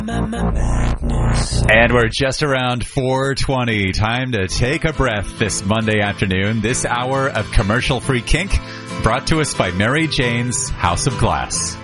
And we're just around 4:20. Time to take a breath this Monday afternoon. This hour of commercial-free kink brought to us by Mary Jane's House of Glass.